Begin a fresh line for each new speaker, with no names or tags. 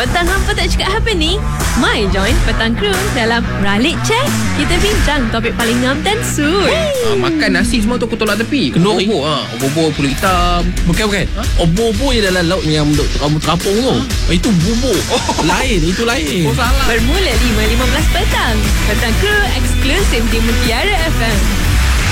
Petang hampa tak cakap apa ni? My join Petang Crew dalam Ralik Check. Kita bincang topik paling ngam dan suit.
Makan nasi semua tu aku tolak tepi.
Kenduri.
Obor pulut hitam.
Bukan. Obor-obor je dalam laut yang kamu terapung tu. Itu bubur. Lain, itu lain.
Oh salah.
Bermula 5.15 petang. Petang Crew eksklusif di Mutiara FM.